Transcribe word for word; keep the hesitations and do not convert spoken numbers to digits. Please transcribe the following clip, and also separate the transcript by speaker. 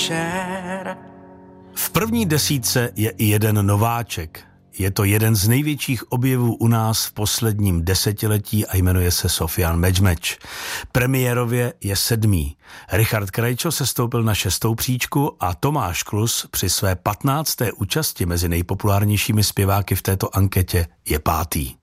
Speaker 1: V první desítce je i jeden nováček. Je to jeden z největších objevů u nás v posledním desetiletí a jmenuje se Sofian Medžmeč. Premiérově je sedmý. Richard Krajčo se stoupil na šestou příčku a Tomáš Klus při své patnácté účasti mezi nejpopulárnějšími zpěváky v této anketě je pátý.